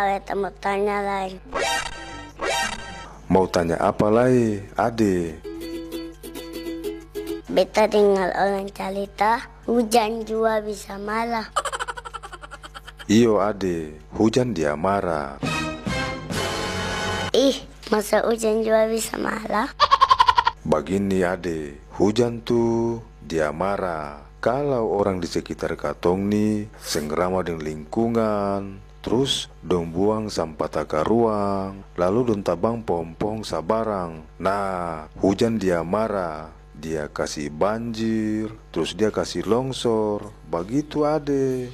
Beta mau tanya lagi. Mau tanya apa lagi, Ade? Beta dengar orang cerita hujan juga bisa marah. Iyo Ade, hujan dia marah. Ih, masa hujan juga bisa marah? Begini Ade, hujan tuh dia marah kalau orang di sekitar katong nih senggerama dengan lingkungan, terus dong buang sampah taka ruang, lalu dong tabang pompong sabarang. Nah, hujan dia marah, dia kasih banjir, terus dia kasih longsor. Begitu Ade.